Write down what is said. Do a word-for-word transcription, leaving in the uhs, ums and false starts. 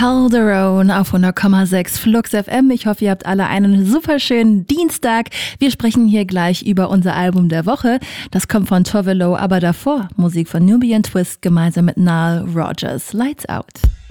Calderone auf hundert Komma sechs Flux F M. Ich hoffe, ihr habt alle einen super schönen Dienstag. Wir sprechen hier gleich über unser Album der Woche. Das kommt von Tove Lo, aber davor Musik von Nubian Twist gemeinsam mit Nile Rodgers. Lights Out.